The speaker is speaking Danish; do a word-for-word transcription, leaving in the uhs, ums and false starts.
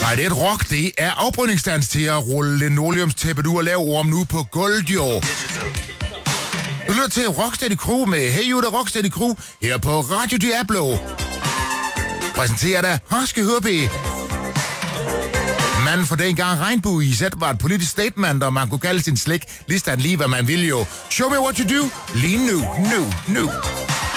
Nej, det er et rock. Det er afbrydningsdans til at rulle linoleumstæppet ud og lave orm nu på gulvet, jo. Du lytter til Rocksteady Crew med Hey You, der Rocksteady Crew her på Radio Diablo. Præsenterer dig Harske Hørby. Manden for dengang regnbue i sæt var et politisk statement, og man kunne kalde sin slik. Liste han lige, hvad man ville jo. Show me what you do. Lige nu, nu, nu.